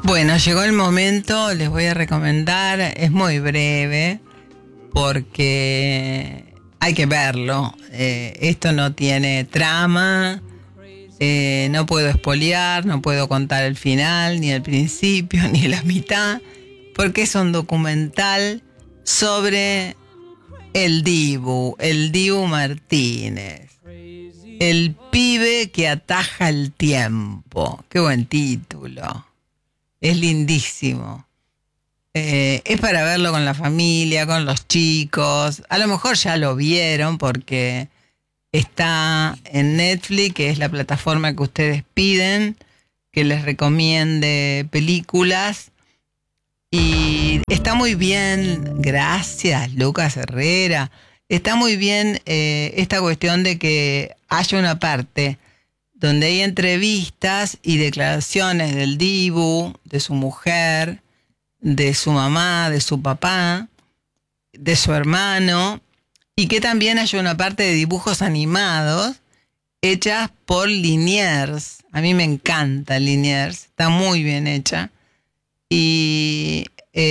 Bueno, llegó el momento, les voy a recomendar, es muy breve porque hay que verlo. Esto no tiene trama, no puedo espolear, no puedo contar el final, ni el principio, ni la mitad, porque es un documental sobre el Dibu Martínez. El pibe que ataja el tiempo. Qué buen título. Es lindísimo. Es para verlo con la familia, con los chicos. A lo mejor ya lo vieron porque está en Netflix, que es la plataforma que ustedes piden, que les recomiende películas. Y está muy bien, gracias Lucas Herrera. Está muy bien esta cuestión de que haya una parte donde hay entrevistas y declaraciones del Dibu, de su mujer, de su mamá, de su papá, de su hermano, y que también haya una parte de dibujos animados hechas por Liniers. A mí me encanta Liniers, está muy bien hecha. Y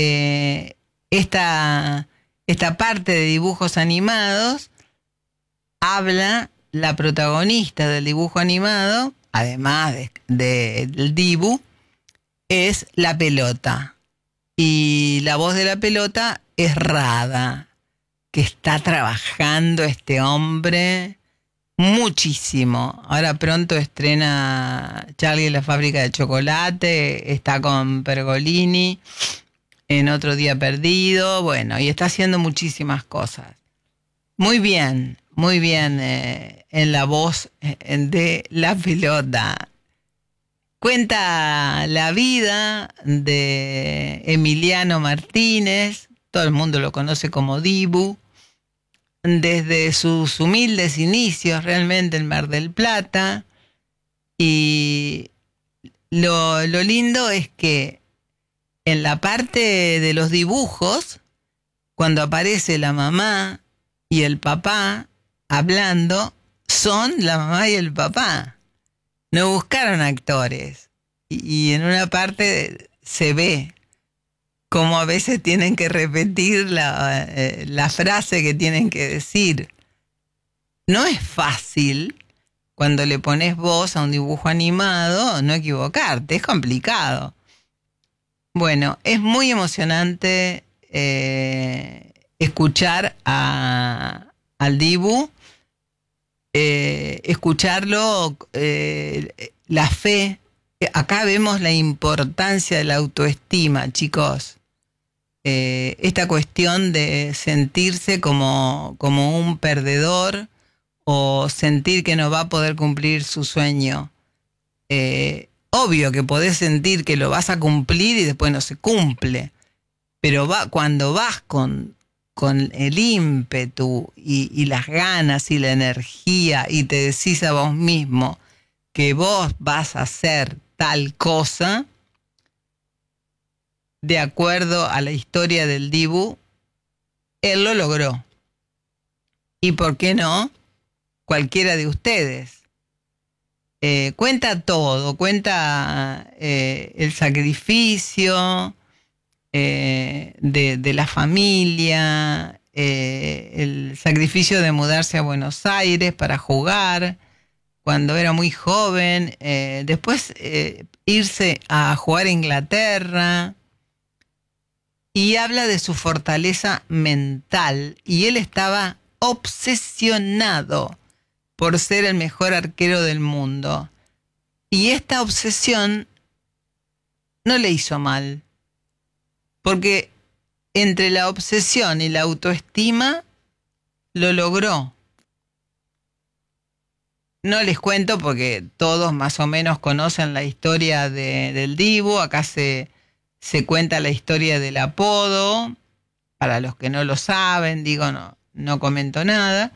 esta parte de dibujos animados habla la protagonista del dibujo animado, además del Dibu, es la pelota. Y la voz de la pelota es Rada, que está trabajando este hombre muchísimo. Ahora pronto estrena Charlie y la fábrica de chocolate, está con Pergolini en Otro Día Perdido, bueno, y está haciendo muchísimas cosas. Muy bien en la voz de la pelota. Cuenta la vida de Emiliano Martínez, todo el mundo lo conoce como Dibu, desde sus humildes inicios realmente en Mar del Plata. Y lo lindo es que en la parte de los dibujos, cuando aparece la mamá y el papá hablando, son la mamá y el papá. No buscaron actores. Y en una parte se ve cómo a veces tienen que repetir la frase que tienen que decir. No es fácil cuando le pones voz a un dibujo animado no equivocarte, es complicado. Bueno, es muy emocionante escuchar al Dibu, escucharlo, la fe. Acá vemos la importancia de la autoestima, chicos. Esta cuestión de sentirse como un perdedor o sentir que no va a poder cumplir su sueño. Obvio que podés sentir que lo vas a cumplir y después no se cumple, pero cuando vas con el ímpetu y las ganas y la energía y te decís a vos mismo que vos vas a hacer tal cosa, de acuerdo a la historia del Dibu, él lo logró. ¿Y por qué no? Cualquiera de ustedes. Cuenta todo, cuenta el sacrificio de la familia, el sacrificio de mudarse a Buenos Aires para jugar cuando era muy joven, después irse a jugar a Inglaterra, y habla de su fortaleza mental, y él estaba obsesionado por ser el mejor arquero del mundo. Y esta obsesión no le hizo mal, porque entre la obsesión y la autoestima lo logró. No les cuento porque todos más o menos conocen la historia del Dibu. Acá se cuenta la historia del apodo. Para los que no lo saben, digo, no comento nada.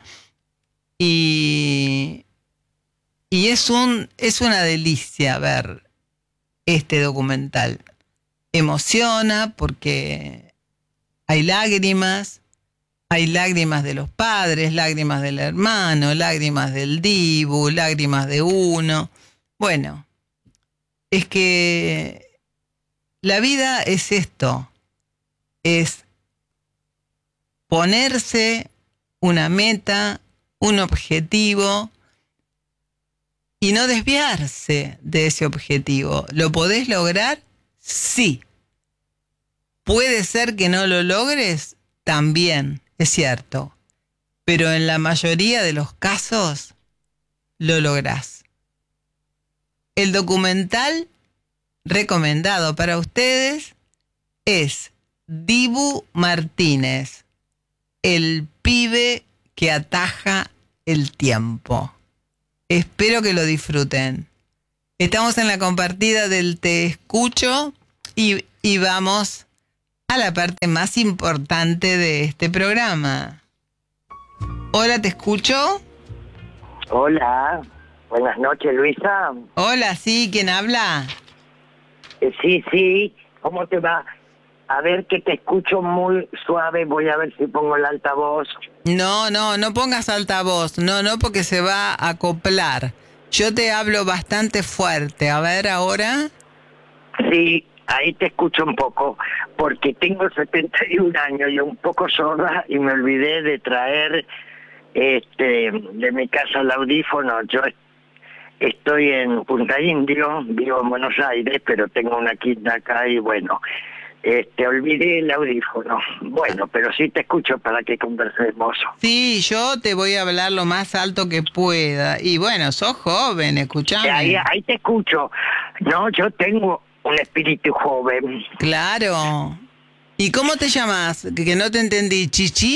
Y es una delicia ver este documental. Emociona porque hay lágrimas de los padres, lágrimas del hermano, lágrimas del Dibu, lágrimas de uno. Bueno, es que la vida es esto, es ponerse una meta, un objetivo y no desviarse de ese objetivo. ¿Lo podés lograr? Sí. ¿Puede ser que no lo logres? También, es cierto. Pero en la mayoría de los casos lo lográs. El documental recomendado para ustedes es Dibu Martínez, el pibe que ataja el tiempo. Espero que lo disfruten. Estamos en la compartida del Te Escucho y vamos a la parte más importante de este programa. Hola, ¿te escucho? Hola, buenas noches, Luisa. Hola, sí, ¿quién habla? Sí, ¿cómo te va? A ver, que te escucho muy suave, voy a ver si pongo el altavoz. No pongas altavoz, no, porque se va a acoplar. Yo te hablo bastante fuerte, a ver ahora. Sí, ahí te escucho un poco, porque tengo 71 años y un poco sorda y me olvidé de traer de mi casa el audífono. Yo estoy en Punta Indio, vivo en Buenos Aires, pero tengo una quinta acá y bueno, olvidé el audífono. Bueno, pero sí te escucho para que conversemos. Sí, yo te voy a hablar lo más alto que pueda. Y bueno, sos joven, escuchame. Ahí te escucho. No, yo tengo un espíritu joven. Claro. ¿Y cómo te llamas? Que no te entendí. ¿Chichi?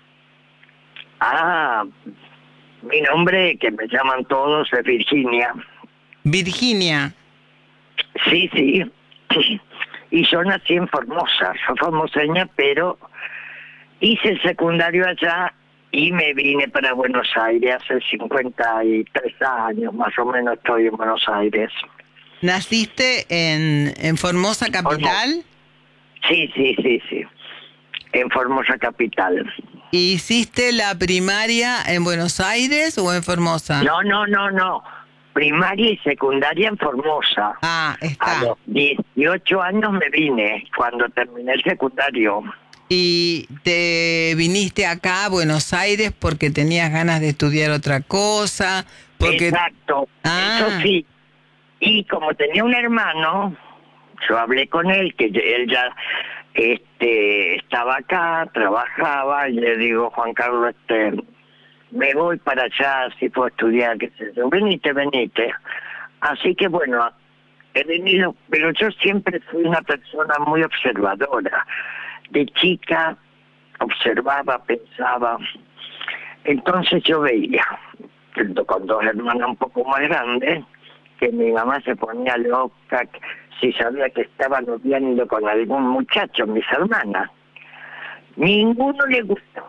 Ah, mi nombre, que me llaman todos, es Virginia. Virginia. Sí. Y yo nací en Formosa, soy formoseña, pero hice el secundario allá y me vine para Buenos Aires hace 53 años, más o menos estoy en Buenos Aires. ¿Naciste en Formosa capital? Sí, en Formosa capital. ¿Y hiciste la primaria en Buenos Aires o en Formosa? No. Primaria y secundaria en Formosa. Ah, está. A los 18 años me vine, cuando terminé el secundario. ¿Y te viniste acá a Buenos Aires porque tenías ganas de estudiar otra cosa? Porque... Exacto, eso sí. Y como tenía un hermano, yo hablé con él, que él ya estaba acá, trabajaba, y le digo, Juan Carlos, me voy para allá, si puedo estudiar, qué sé yo, venite. Así que bueno, he venido, pero yo siempre fui una persona muy observadora. De chica observaba, pensaba. Entonces yo veía, con dos hermanas un poco más grandes, que mi mamá se ponía loca si sabía que estaba noviando con algún muchacho, mis hermanas. Ninguno le gustaba.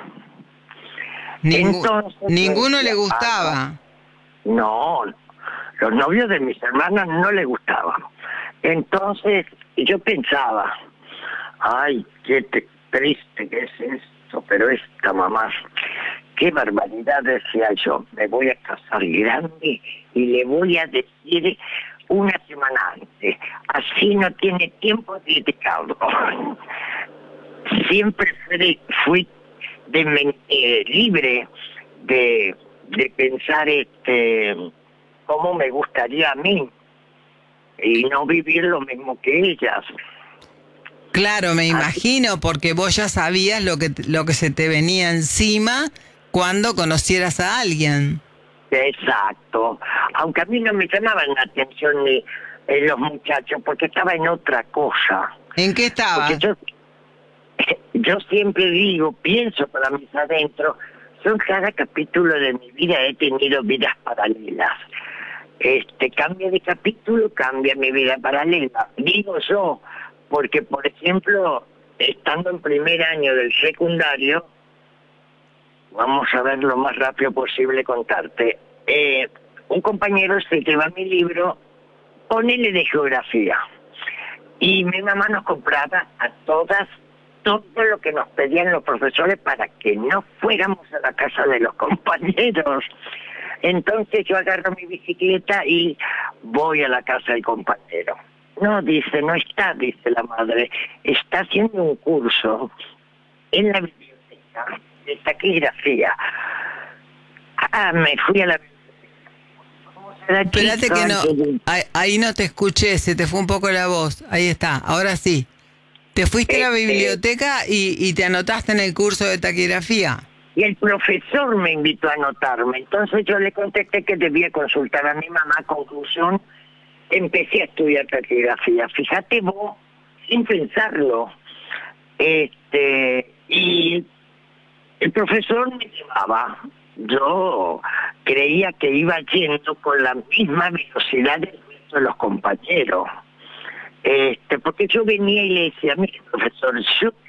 Ninguno le gustaba. No, los novios de mis hermanas no le gustaban. Entonces yo pensaba, ay, qué triste que es esto, pero esta mamá, qué barbaridad, decía yo, me voy a casar grande y le voy a decir una semana antes, así no tiene tiempo de criticarlo. Siempre fui libre de pensar cómo me gustaría a mí y no vivir lo mismo que ellas. Claro, me imagino, porque vos ya sabías lo que se te venía encima cuando conocieras a alguien. Exacto, aunque a mí no me llamaban la atención ni los muchachos, porque estaba en otra cosa. ¿En qué estabas? Porque yo siempre digo, pienso para mis adentros, yo en cada capítulo de mi vida he tenido vidas paralelas. Cambia de capítulo, cambia mi vida paralela. Digo yo, porque por ejemplo, estando en primer año del secundario, vamos a ver lo más rápido posible contarte, un compañero se lleva mi libro, ponele de geografía, y mi mamá nos compraba a todas todo lo que nos pedían los profesores para que no fuéramos a la casa de los compañeros. Entonces yo agarro mi bicicleta y voy a la casa del compañero. No, dice, no está, dice la madre. Está haciendo un curso en la biblioteca de taquigrafía. Me fui a la Espérate que no, ahí no te escuché, se te fue un poco la voz. Ahí está, ahora sí. Te fuiste a la biblioteca y te anotaste en el curso de taquigrafía. Y el profesor me invitó a anotarme. Entonces yo le contesté que debía consultar a mi mamá. Conclusión, empecé a estudiar taquigrafía. Fíjate vos, sin pensarlo. Y el profesor me llevaba. Yo creía que iba yendo con la misma velocidad del resto de los compañeros. Porque yo venía y le decía, mire profesor, yo